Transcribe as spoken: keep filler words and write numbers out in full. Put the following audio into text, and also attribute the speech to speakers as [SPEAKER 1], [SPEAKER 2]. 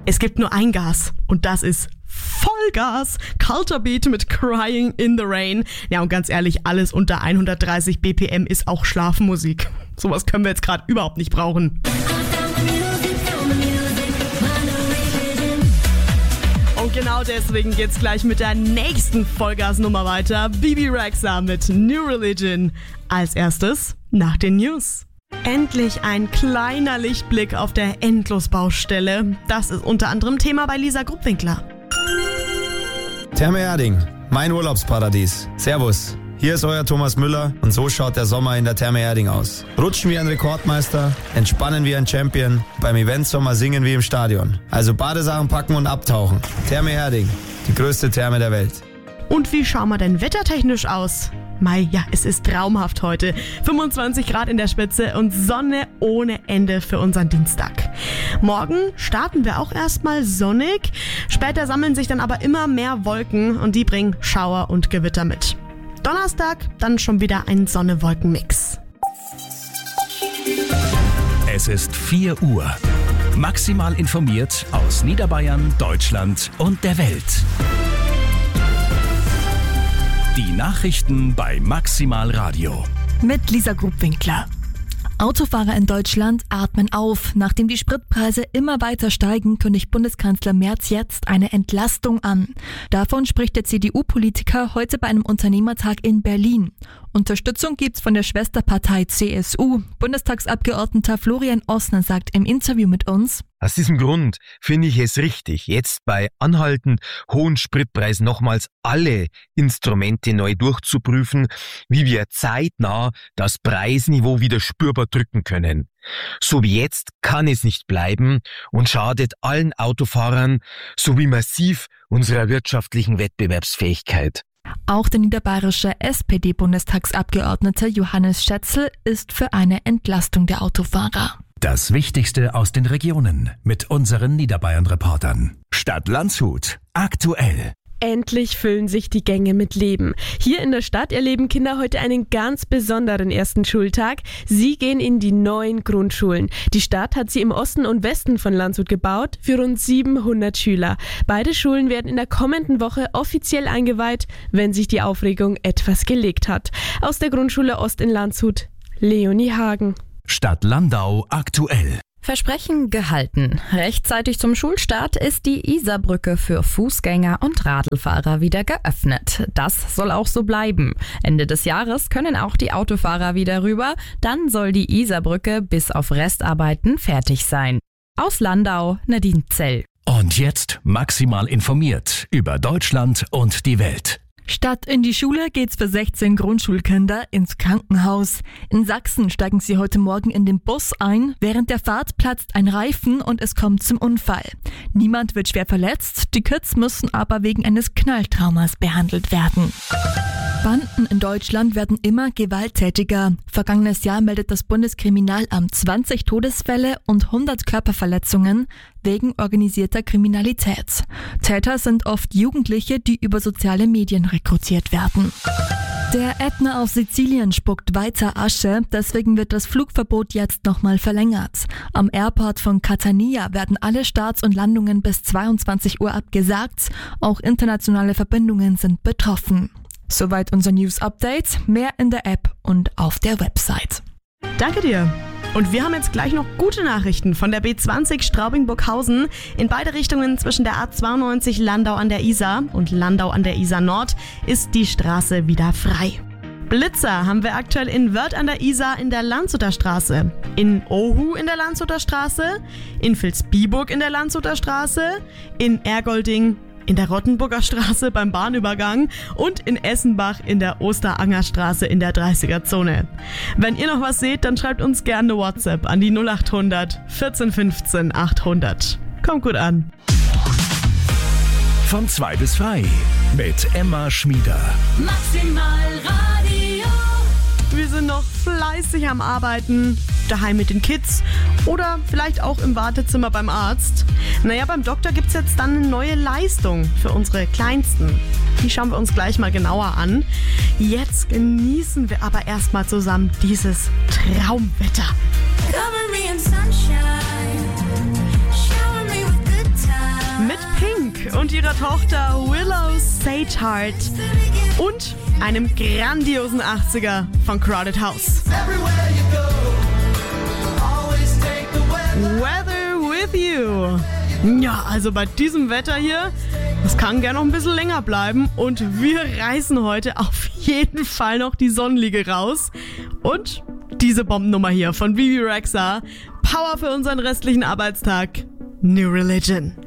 [SPEAKER 1] Es gibt nur ein Gas und das ist Vollgas. Culture Beat mit Crying in the Rain. Ja, und ganz ehrlich, alles unter hundertdreißig B P M ist auch Schlafmusik. Sowas können wir jetzt gerade überhaupt nicht brauchen. Und genau deswegen geht's gleich mit der nächsten Vollgasnummer weiter. Bebe Rexha mit New Religion. Als erstes nach den News. Endlich ein kleiner Lichtblick auf der Endlosbaustelle. Das ist unter anderem Thema bei Lisa Gruppwinkler.
[SPEAKER 2] Therme Erding, mein Urlaubsparadies. Servus, hier ist euer Thomas Müller und so schaut der Sommer in der Therme Erding aus. Rutschen wie ein Rekordmeister, entspannen wie ein Champion, beim Eventsommer singen wie im Stadion. Also Badesachen packen und abtauchen. Therme Erding, die größte Therme der Welt.
[SPEAKER 1] Und wie schauen wir denn wettertechnisch aus? Mai, ja, es ist traumhaft heute. fünfundzwanzig Grad in der Spitze und Sonne ohne Ende für unseren Dienstag. Morgen starten wir auch erstmal sonnig. Später sammeln sich dann aber immer mehr Wolken und die bringen Schauer und Gewitter mit. Donnerstag dann schon wieder ein Sonne-Wolken-Mix.
[SPEAKER 3] Es ist vier Uhr. Maximal informiert aus Niederbayern, Deutschland und der Welt. Die Nachrichten bei Maximal Radio.
[SPEAKER 4] Mit Lisa Gruppwinkler. Autofahrer in Deutschland atmen auf. Nachdem die Spritpreise immer weiter steigen, kündigt Bundeskanzler Merz jetzt eine Entlastung an. Davon spricht der C D U-Politiker heute bei einem Unternehmertag in Berlin. Unterstützung gibt's von der Schwesterpartei C S U. Bundestagsabgeordneter Florian Ossner sagt im Interview mit uns:
[SPEAKER 5] Aus diesem Grund finde ich es richtig, jetzt bei anhaltend hohen Spritpreisen nochmals alle Instrumente neu durchzuprüfen, wie wir zeitnah das Preisniveau wieder spürbar drücken können. So wie jetzt kann es nicht bleiben und schadet allen Autofahrern sowie massiv unserer wirtschaftlichen Wettbewerbsfähigkeit.
[SPEAKER 4] Auch der niederbayerische S P D-Bundestagsabgeordnete Johannes Schätzl ist für eine Entlastung der Autofahrer.
[SPEAKER 3] Das Wichtigste aus den Regionen mit unseren Niederbayern-Reportern. Stadt Landshut. Aktuell.
[SPEAKER 6] Endlich füllen sich die Gänge mit Leben. Hier in der Stadt erleben Kinder heute einen ganz besonderen ersten Schultag. Sie gehen in die neuen Grundschulen. Die Stadt hat sie im Osten und Westen von Landshut gebaut für rund siebenhundert Schüler. Beide Schulen werden in der kommenden Woche offiziell eingeweiht, wenn sich die Aufregung etwas gelegt hat. Aus der Grundschule Ost in Landshut, Leonie Hagen.
[SPEAKER 3] Stadt Landau aktuell.
[SPEAKER 7] Versprechen gehalten. Rechtzeitig zum Schulstart ist die Isarbrücke für Fußgänger und Radlfahrer wieder geöffnet. Das soll auch so bleiben. Ende des Jahres können auch die Autofahrer wieder rüber. Dann soll die Isarbrücke bis auf Restarbeiten fertig sein. Aus Landau, Nadine Zell.
[SPEAKER 3] Und jetzt maximal informiert über Deutschland und die Welt.
[SPEAKER 4] Statt in die Schule geht's für sechzehn Grundschulkinder ins Krankenhaus. In Sachsen steigen sie heute Morgen in den Bus ein. Während der Fahrt platzt ein Reifen und es kommt zum Unfall. Niemand wird schwer verletzt, die Kids müssen aber wegen eines Knalltraumas behandelt werden. Banden in Deutschland werden immer gewalttätiger. Vergangenes Jahr meldet das Bundeskriminalamt zwanzig Todesfälle und hundert Körperverletzungen wegen organisierter Kriminalität. Täter sind oft Jugendliche, die über soziale Medien rekrutiert werden. Der Ätna auf Sizilien spuckt weiter Asche, deswegen wird das Flugverbot jetzt nochmal verlängert. Am Airport von Catania werden alle Starts und Landungen bis zweiundzwanzig Uhr abgesagt. Auch internationale Verbindungen sind betroffen. Soweit unser News-Update. Mehr in der App und auf der Website.
[SPEAKER 1] Danke dir. Und wir haben jetzt gleich noch gute Nachrichten von der B zwanzig Straubing-Burghausen. In beide Richtungen zwischen der A zweiundneunzig Landau an der Isar und Landau an der Isar Nord ist die Straße wieder frei. Blitzer haben wir aktuell in Wörth an der Isar in der Landshuter Straße, in Ohu in der Landshuter Straße, in Vilsbiburg in der Landshuter Straße, in Ergolding in der Rottenburger Straße beim Bahnübergang und in Essenbach in der Osteranger Straße in der dreißiger Zone. Wenn ihr noch was seht, dann schreibt uns gerne eine WhatsApp an die null acht hundert vierzehn fünfzehn achthundert. Kommt gut an.
[SPEAKER 3] Von zwei bis frei mit Emma Schmieder.
[SPEAKER 8] Maximal Radio.
[SPEAKER 1] Wir sind noch fleißig am Arbeiten, daheim mit den Kids oder vielleicht auch im Wartezimmer beim Arzt. Naja, beim Doktor gibt's jetzt dann eine neue Leistung für unsere Kleinsten. Die schauen wir uns gleich mal genauer an. Jetzt genießen wir aber erstmal zusammen dieses Traumwetter.
[SPEAKER 8] Cover me in sunshine, shower me with good times.
[SPEAKER 1] ihrer Tochter Willow Sageheart und einem grandiosen achtziger von Crowded House. Weather with you. Ja, also bei diesem Wetter hier, das kann gerne noch ein bisschen länger bleiben und wir reißen heute auf jeden Fall noch die Sonnenliege raus. Und diese Bombennummer hier von Bibi Rexha, Power für unseren restlichen Arbeitstag, New Religion.